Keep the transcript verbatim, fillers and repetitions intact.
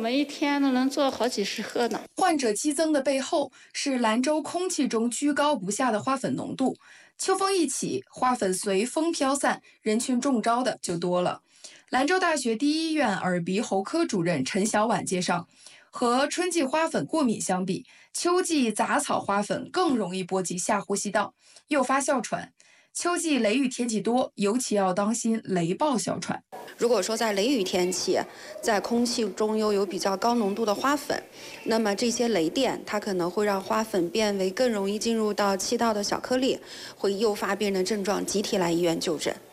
们一天都能做好几十盒呢。 患者激增的背后是兰州空气中居高不下的花粉浓度。秋风一起，花粉随风飘散，人群中招的就多了。兰州大学第一医院耳鼻喉科主任陈小婉介绍，和春季花粉过敏相比，秋季杂草花粉更容易波及下呼吸道，诱发哮喘。秋季雷雨天气多，尤其要当心雷暴哮喘。 如果说在雷雨天气，在空气中又有比较高浓度的花粉，那么这些雷电它可能会让花粉变为更容易进入到气道的小颗粒，会诱发病人的症状，集体来医院就诊。